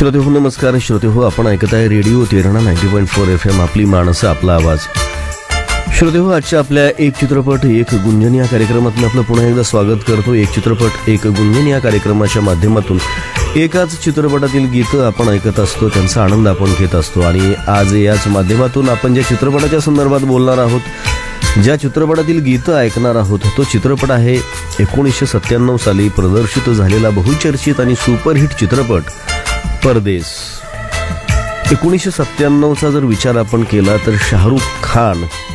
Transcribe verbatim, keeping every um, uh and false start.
श्रोते हो नमस्कार. श्रोते हो आपण ऐकत आहे radio Terna ninety point four F M आपली माणसं आपला आवाज. श्रोते हो आजच्या आपल्या एक चित्रपट एक गुंजन या कार्यक्रमात मी आपलं पुन्हा एकदा स्वागत करतो. एक चित्रपट एक गुंजन या कार्यक्रमाच्या माध्यमातून एकाच चित्रपटातील गीतं आपण ऐकत असतो, त्यांचा आनंद आपण घेत असतो. आणि आज याच माध्यमातून आपण ज्या चित्रपटाच्या संदर्भात बोलणार आहोत, ज्या चित्रपटातील गीतं ऐकणार आहोत, तो चित्रपट आहे एकोणीसशे सत्त्याण्णव साली प्रदर्शित झालेला बहुचर्चित आणि सुपरहिट चित्रपट परदेस. एकोणीसशे सत्त्याण्णवचा जर विचार आपण केला तर शाहरुख खान